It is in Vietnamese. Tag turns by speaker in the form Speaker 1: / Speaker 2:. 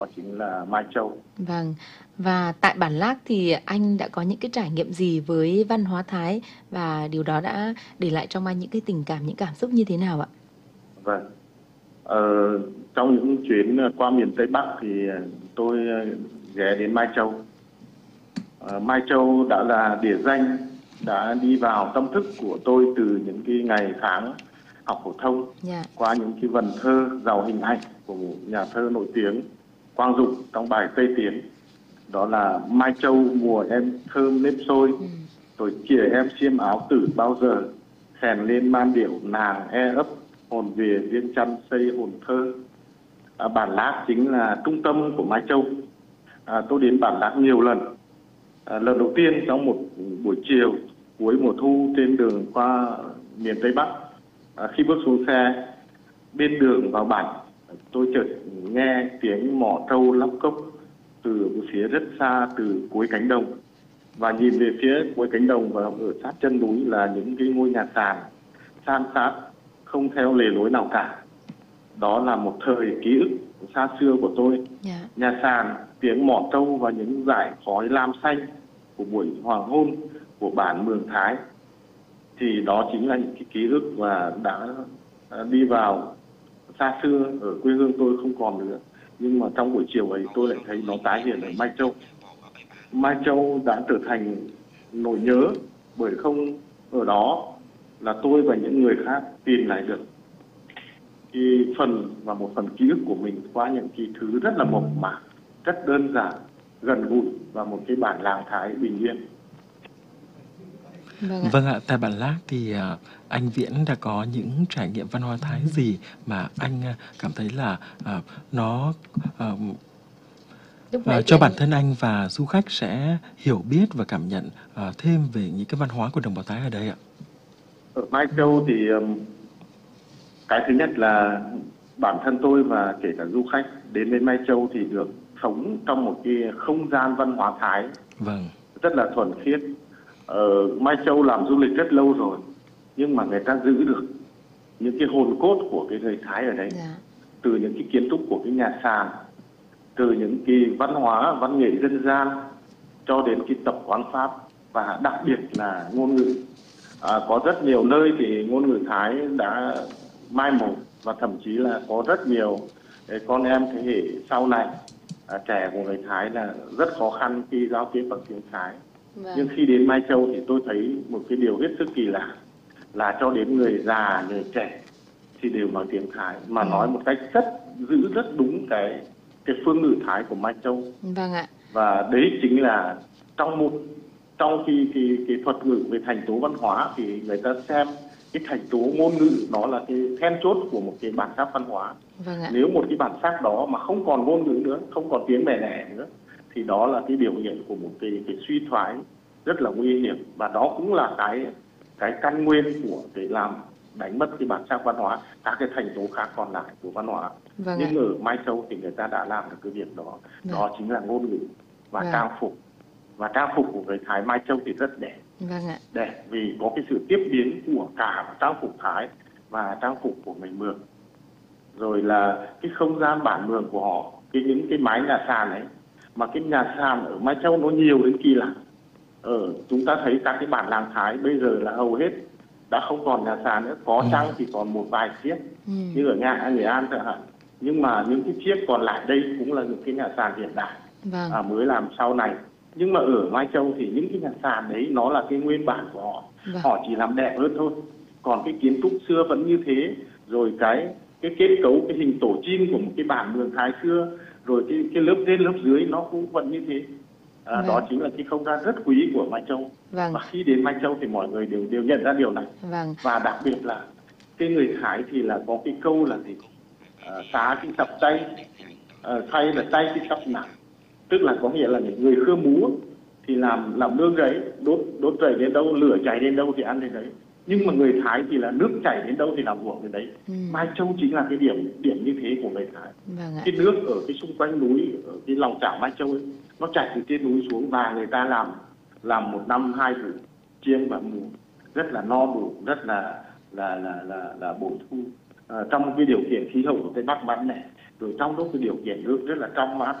Speaker 1: đó chính là Mai Châu.
Speaker 2: Vâng, và tại Bản Lác thì anh đã có những cái trải nghiệm gì với văn hóa Thái và điều đó đã để lại trong anh những cái tình cảm, những cảm xúc như thế nào ạ?
Speaker 1: Vâng. Ờ, Trong những chuyến qua miền Tây Bắc thì tôi ghé đến Mai Châu. Mai Châu đã là địa danh, đã đi vào tâm thức của tôi từ những cái ngày tháng học phổ thông,
Speaker 2: Dạ.
Speaker 1: qua những cái vần thơ giàu hình ảnh của một nhà thơ nổi tiếng Quang Dũng trong bài Tây Tiến. Đó là Mai Châu mùa em thơm nếp xôi, tôi chìa em xiêm áo tử bao giờ, khèn lên man điệu nàng e ấp, hồn về viên chăn xây hồn thơ. Bản Lác chính là trung tâm của Mai Châu. Tôi đến Bản Lác nhiều lần. Lần đầu tiên trong một buổi chiều cuối mùa thu trên đường qua miền Tây Bắc, khi bước xuống xe bên đường vào bản, tôi chợt nghe tiếng mõ trâu lóc cốc từ phía rất xa, từ cuối cánh đồng, và nhìn về phía cuối cánh đồng và ở sát chân núi là những cái ngôi nhà sàn san sát không theo lề lối nào cả. Đó là một thời ký ức xa xưa của tôi.
Speaker 2: Dạ.
Speaker 1: Nhà sàn, tiếng mõ trâu và những dải khói lam xanh của buổi hoàng hôn của bản Mường Thái, thì đó chính là những cái ký ức và đã đi vào xa xưa ở quê hương tôi không còn nữa. Nhưng mà trong buổi chiều ấy tôi lại thấy nó tái hiện ở Mai Châu. Mai Châu đã trở thành nỗi nhớ, bởi không ở đó là tôi và những người khác tìm lại được cái phần và một phần ký ức của mình qua những cái thứ rất là mộc mạc, rất đơn giản, gần gũi và một cái bản làng Thái bình yên.
Speaker 2: Vâng ạ.
Speaker 3: Vâng ạ, tại Bản Lác thì anh Viễn đã có những trải nghiệm văn hóa Thái gì mà anh cảm thấy là nó
Speaker 2: Lúc nãy thì
Speaker 3: cho bản
Speaker 2: anh
Speaker 3: thân anh và du khách sẽ hiểu biết và cảm nhận thêm về những cái văn hóa của đồng bào Thái ở đây ạ?
Speaker 1: Ở Mai Châu thì cái thứ nhất là bản thân tôi và kể cả du khách đến với Mai Châu thì được sống trong một cái không gian văn hóa Thái
Speaker 3: Vâng,
Speaker 1: rất là thuần khiết. Ở Mai Châu làm du lịch rất lâu rồi, nhưng mà người ta giữ được những cái hồn cốt của cái người Thái ở đấy,
Speaker 2: dạ.
Speaker 1: từ những cái kiến trúc của cái nhà sàn, từ những cái văn hóa văn nghệ dân gian cho đến cái tập quán Pháp, và đặc biệt là ngôn ngữ. Có rất nhiều nơi thì ngôn ngữ Thái đã mai một, và thậm chí là có rất nhiều con em thế hệ sau này trẻ của người Thái là rất khó khăn khi giao tiếp bằng tiếng Thái.
Speaker 2: Vâng.
Speaker 1: Nhưng khi đến Mai Châu thì tôi thấy một cái điều hết sức kỳ lạ là cho đến người già, người trẻ thì đều nói tiếng Thái, mà nói một cách giữ rất đúng cái phương ngữ Thái của Mai Châu.
Speaker 2: Vâng ạ.
Speaker 1: Và đấy chính là trong cái thuật ngữ về thành tố văn hóa thì người ta xem cái thành tố ngôn ngữ nó là cái then chốt của một cái bản sắc văn hóa.
Speaker 2: Vâng ạ.
Speaker 1: Nếu một cái bản sắc đó mà không còn ngôn ngữ nữa, không còn tiếng mẹ đẻ nữa, thì đó là cái biểu hiện của một cái suy thoái rất là nguy hiểm, và đó cũng là cái căn nguyên của cái làm đánh mất cái bản sắc văn hóa, các cái thành tố khác còn lại của văn hóa.
Speaker 2: Vâng
Speaker 1: Nhưng
Speaker 2: ạ.
Speaker 1: ở Mai Châu thì người ta đã làm được cái việc đó.
Speaker 2: Vâng.
Speaker 1: Đó chính là ngôn ngữ và
Speaker 2: Vâng.
Speaker 1: trang phục. Và trang phục của người Thái Mai Châu thì rất đẹp.
Speaker 2: Vâng ạ.
Speaker 1: Đẹp vì có cái sự tiếp biến của cả trang phục Thái và trang phục của người Mường. Rồi là cái không gian bản Mường của họ, những cái mái nhà sàn ấy, mà cái nhà sàn ở Mai Châu nó nhiều đến kỳ lạ. Chúng ta thấy các cái bản làng Thái bây giờ là hầu hết đã không còn nhà sàn nữa, có chăng thì còn một vài chiếc như ở Nghệ An chẳng hạn. Nhưng mà những cái chiếc còn lại đây cũng là những cái nhà sàn hiện đại.
Speaker 2: Vâng.
Speaker 1: Mới làm sau này. Nhưng mà ở Mai Châu thì những cái nhà sàn đấy nó là cái nguyên bản của họ.
Speaker 2: Vâng.
Speaker 1: Họ chỉ làm đẹp hơn thôi. Còn cái kiến trúc xưa vẫn như thế. Rồi cái kết cấu, cái hình tổ chim của một cái bản Mường Thái xưa, rồi cái lớp trên lớp dưới nó cũng vẫn như thế.
Speaker 2: Vâng.
Speaker 1: Đó chính là cái không gian rất quý của Mai Châu.
Speaker 2: Vâng.
Speaker 1: Và khi đến Mai Châu thì mọi người đều nhận ra điều này.
Speaker 2: Vâng.
Speaker 1: Và đặc biệt là cái người Thái thì là có cái câu là gì? Xá cái sập tay, thay là tay cái sập nặng. Tức là có nghĩa là những người Khơ Mú thì làm nương rẫy, đốt rẫy đến đâu, lửa cháy đến đâu thì ăn đến đấy. Nhưng mà người Thái thì là nước chảy đến đâu thì làm ruộng đến đấy. Mai Châu chính là cái điểm như thế của người Thái.
Speaker 2: Vâng ạ.
Speaker 1: Cái nước ở cái xung quanh núi, ở cái lòng chảo Mai Châu ấy, nó chảy từ trên núi xuống, và người ta làm một năm 2 vụ chiêng và mùa, rất là no đủ, rất là bội thu. Trong cái điều kiện khí hậu của Tây Bắc mát mẻ, rồi trong đó cái điều kiện nước rất là trong mát.